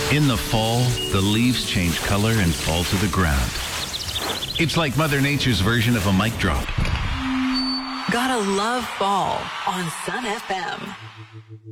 In the fall, the leaves change color and fall to the ground. It's like Mother Nature's version of a mic drop. Gotta love fall on Sun FM.